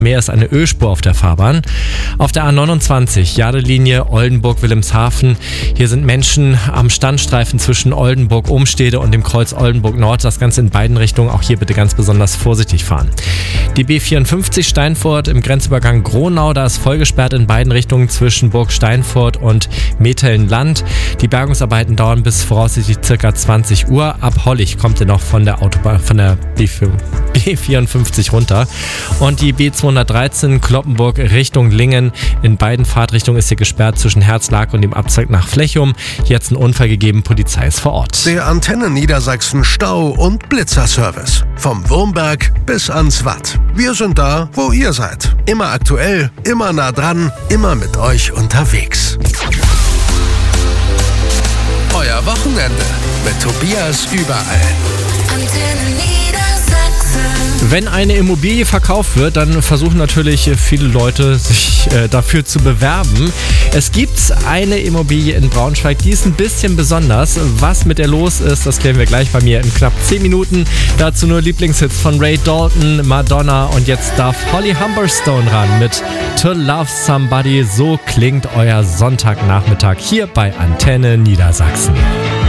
Mehr ist eine Ölspur auf der Fahrbahn. Auf der A29, Jadelinie Oldenburg-Wilhelmshaven. Hier sind Menschen am Standstreifen zwischen Oldenburg-Umstede und dem Kreuz Oldenburg-Nord. Das Ganze in beiden Richtungen. Auch hier bitte ganz besonders vorsichtig fahren. Die B54 Steinfurt im Grenzübergang Gronau. Da ist vollgesperrt in beiden Richtungen zwischen Burg Steinfurt und Methelnland. Die Bergungsarbeiten dauern bis voraussichtlich ca. 20 Uhr. Ab Hollig kommt ihr noch von der Autobahn, von der B54 runter. Und die B213 Kloppenburg Richtung Lingen. In beiden Fahrtrichtungen ist hier gesperrt zwischen Herzlag und dem Abzweig nach Flechum. Hier hat es einen Unfall gegeben, Polizei ist vor Ort. Der Antenne Niedersachsen Stau- und Blitzerservice. Vom Wurmberg bis ans Watt. Wir sind da, wo ihr seid. Immer aktuell, immer nah dran, immer mit euch unterwegs. Euer Wochenende mit Tobias überall. Antenne Niedersachsen. Wenn eine Immobilie verkauft wird, dann versuchen natürlich viele Leute, sich dafür zu bewerben. Es gibt eine Immobilie in Braunschweig, die ist ein bisschen besonders. Was mit der los ist, das klären wir gleich bei mir in knapp 10 Minuten. Dazu nur Lieblingshits von Ray Dalton, Madonna und jetzt darf Holly Humberstone ran mit To Love Somebody. So klingt euer Sonntagnachmittag hier bei Antenne Niedersachsen.